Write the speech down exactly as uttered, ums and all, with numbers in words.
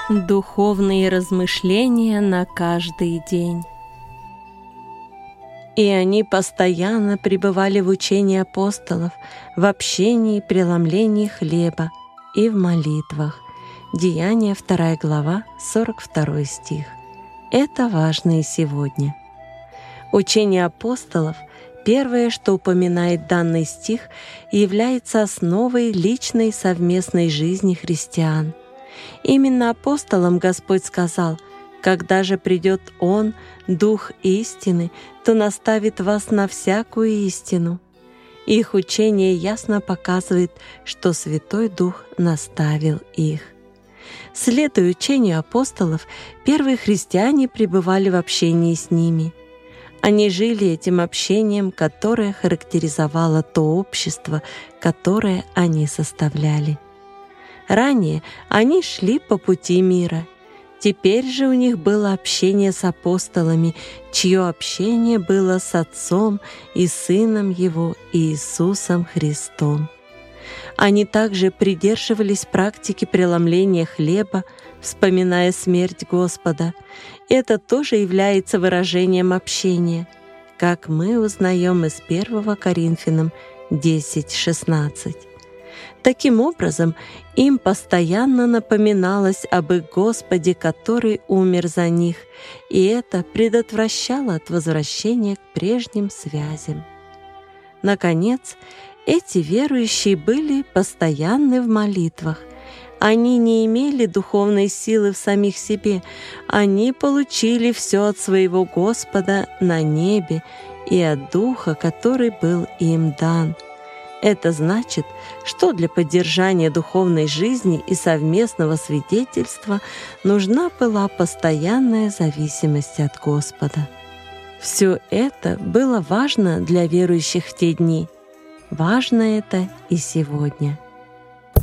Духовные размышления на каждый день. И они постоянно пребывали в учении апостолов, в общении, преломлении хлеба и в молитвах. Деяния, вторая глава, сорок второй стих. Это важно и сегодня. Учение апостолов, первое, что упоминает данный стих, является основой личной совместной жизни христиан. Именно апостолам Господь сказал: «Когда же придет Он, Дух истины, то наставит вас на всякую истину». Их учение ясно показывает, что Святой Дух наставил их. Следуя учению апостолов, первые христиане пребывали в общении с ними. Они жили этим общением, которое характеризовало то общество, которое они составляли. Ранее они шли по пути мира. Теперь же у них было общение с апостолами, чье общение было с Отцом и Сыном Его Иисусом Христом. Они также придерживались практики преломления хлеба, вспоминая смерть Господа. Это тоже является выражением общения, как мы узнаем из первого Коринфянам десять шестнадцать. Таким образом, им постоянно напоминалось об их Господе, который умер за них, и это предотвращало от возвращения к прежним связям. Наконец, эти верующие были постоянны в молитвах. Они не имели духовной силы в самих себе, они получили все от своего Господа на небе и от Духа, который был им дан. Это значит, что для поддержания духовной жизни и совместного свидетельства нужна была постоянная зависимость от Господа. Все это было важно для верующих в те дни. Важно это и сегодня.